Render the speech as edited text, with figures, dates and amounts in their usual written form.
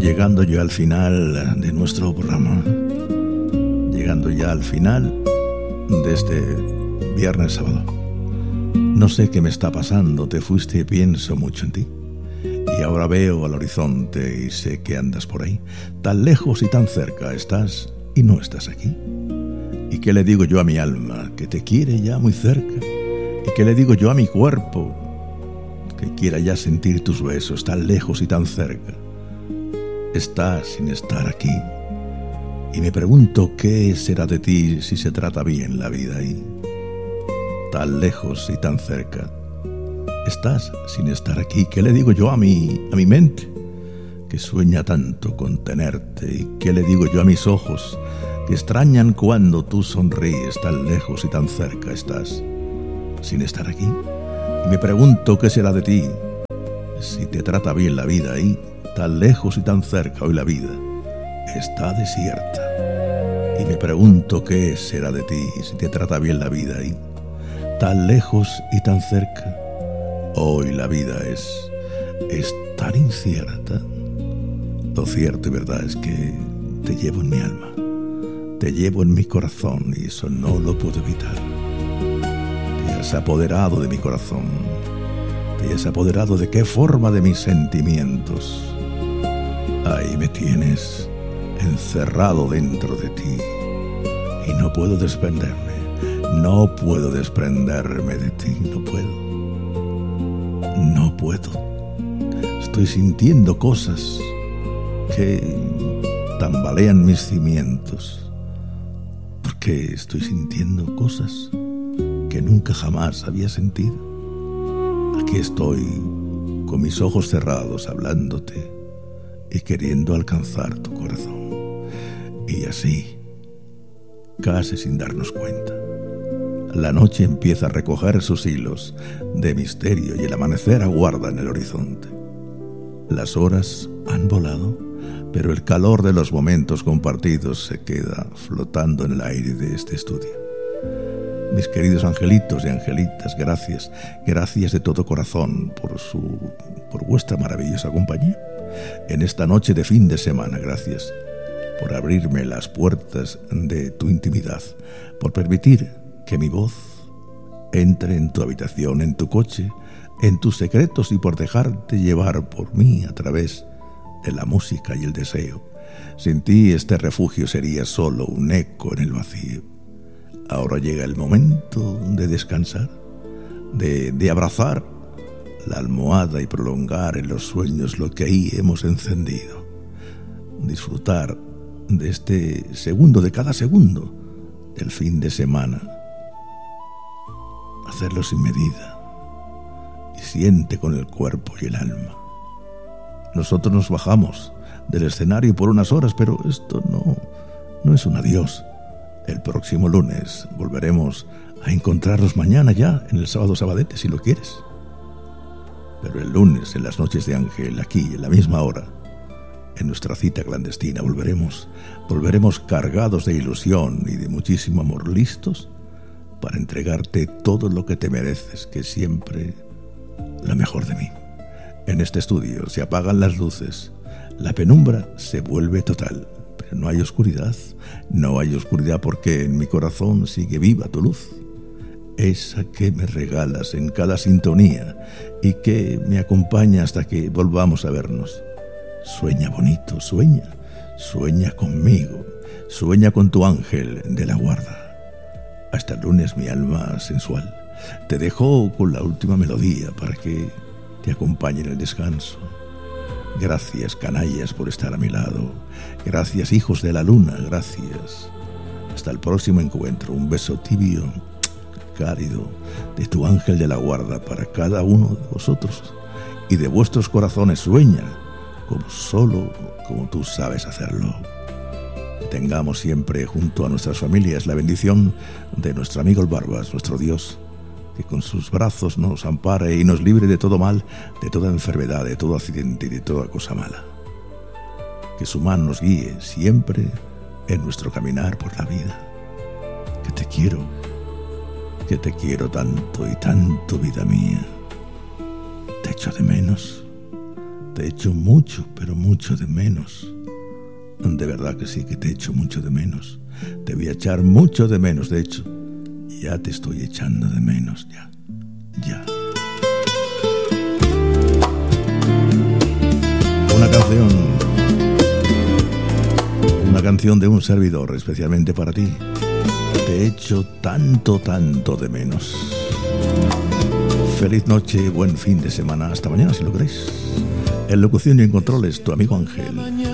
Llegando ya al final de nuestro programa, llegando ya al final de este viernes sábado. No sé qué me está pasando, te fuiste y pienso mucho en ti. Y ahora veo al horizonte y sé que andas por ahí. Tan lejos y tan cerca estás y no estás aquí. ¿Y qué le digo yo a mi alma? Que te quiere ya muy cerca. ¿Y qué le digo yo a mi cuerpo? Que quiera ya sentir tus besos tan lejos y tan cerca. Estás sin estar aquí. Y me pregunto qué será de ti si se trata bien la vida ahí. Tan lejos y tan cerca. Estás sin estar aquí. ¿Qué le digo yo a mi mente? Que sueña tanto con tenerte. ¿Y qué le digo yo a mis ojos? Que extrañan cuando tú sonríes. Tan lejos y tan cerca estás sin estar aquí. Y me pregunto qué será de ti si te trata bien la vida ahí. Tan lejos y tan cerca hoy la vida está desierta. Y me pregunto qué será de ti si te trata bien la vida ahí. Tan lejos y tan cerca hoy la vida es tan incierta. Lo cierto y verdad es que te llevo en mi alma, te llevo en mi corazón y eso no lo puedo evitar. Te has apoderado de mi corazón, te has apoderado de qué forma de mis sentimientos. Ahí me tienes encerrado dentro de ti y no puedo desprenderme, no puedo desprenderme de ti, no puedo. Estoy sintiendo cosas que tambalean mis cimientos, porque estoy sintiendo cosas que nunca jamás había sentido. Aquí estoy con mis ojos cerrados hablándote y queriendo alcanzar tu corazón. Y así, casi sin darnos cuenta, la noche empieza a recoger sus hilos de misterio y el amanecer aguarda en el horizonte. Las horas han volado, pero el calor de los momentos compartidos se queda flotando en el aire de este estudio. Mis queridos angelitos y angelitas, gracias de todo corazón por vuestra maravillosa compañía. En esta noche de fin de semana, gracias por abrirme las puertas de tu intimidad, por permitir que mi voz entre en tu habitación, en tu coche, en tus secretos y por dejarte llevar por mí a través de la música y el deseo. Sin ti este refugio sería solo un eco en el vacío. Ahora llega el momento de descansar, de abrazar la almohada y prolongar en los sueños lo que ahí hemos encendido. Disfrutar de este segundo, de cada segundo del fin de semana. Hacerlo sin medida y siente con el cuerpo y el alma. Nosotros nos bajamos del escenario por unas horas, pero esto no es un adiós. El próximo lunes volveremos a encontrarnos mañana ya en el sábado sabadete, si lo quieres. Pero el lunes, en las noches de Ángel, aquí, en la misma hora, en nuestra cita clandestina, volveremos cargados de ilusión y de muchísimo amor, listos para entregarte todo lo que te mereces, que siempre lo mejor de mí. En este estudio se apagan las luces, la penumbra se vuelve total, pero no hay oscuridad porque en mi corazón sigue viva tu luz, esa que me regalas en cada sintonía y que me acompaña hasta que volvamos a vernos. Sueña bonito, sueña conmigo, sueña con tu ángel de la guarda. Hasta el lunes, mi alma sensual. Te dejo con la última melodía para que te acompañe en el descanso. Gracias, canallas, por estar a mi lado. Gracias, hijos de la luna, gracias. Hasta el próximo encuentro. Un beso tibio, cálido, de tu ángel de la guarda para cada uno de vosotros y de vuestros corazones. Sueña como tú sabes hacerlo. Tengamos siempre junto a nuestras familias la bendición de nuestro amigo el Barbas, nuestro Dios, que con sus brazos nos ampare y nos libre de todo mal, de toda enfermedad, de todo accidente y de toda cosa mala. Que su mano nos guíe siempre en nuestro caminar por la vida. Que te quiero tanto y tanto, vida mía. Te echo de menos. Te echo mucho, pero mucho de menos. De verdad que sí, que te echo mucho de menos. Te voy a echar mucho de menos, de hecho. Ya te estoy echando de menos, ya. Una canción de un servidor, especialmente para ti. Te echo tanto, tanto de menos. Feliz noche, buen fin de semana. Hasta mañana, si lo queréis. En locución y en controles, tu amigo Ángel.